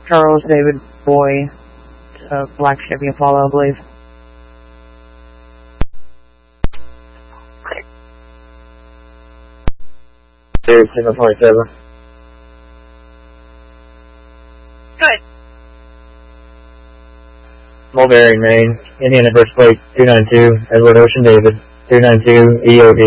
Charles David Boy, Black Chevy Apollo, I believe. There's 747. Good. Mulberry, Maine, Indiana First Plate 292, Edward Ocean David, 292 EOD.